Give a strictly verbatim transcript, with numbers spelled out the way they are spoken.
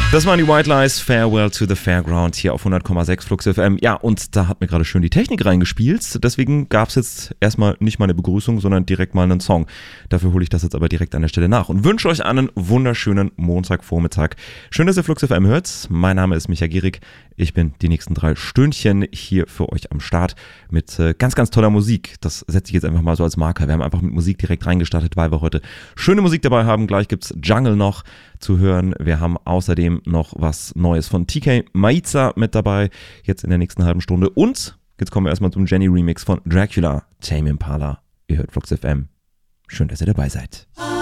Das waren die White Lies, Farewell to the Fairground hier auf hundert Komma sechs Flux F M. Ja, und da hat mir gerade schön die Technik reingespielt. Deswegen gab es jetzt erstmal nicht mal eine Begrüßung, sondern direkt mal einen Song. Dafür hole ich das jetzt aber direkt an der Stelle nach und wünsche euch einen wunderschönen Montagvormittag. Schön, dass ihr Flux F M hört. Mein Name ist Micha Gierig. Ich bin die nächsten drei Stündchen hier für euch am Start mit äh, ganz, ganz toller Musik. Das setze ich jetzt einfach mal so als Marker. Wir haben einfach mit Musik direkt reingestartet, weil wir heute schöne Musik dabei haben. Gleich gibt's Jungle noch zu hören. Wir haben außerdem noch was Neues von T K Maiza mit dabei, jetzt in der nächsten halben Stunde. Und jetzt kommen wir erstmal zum Jenny Remix von Dracula, Tame Impala. Ihr hört Flux F M. Schön, dass ihr dabei seid.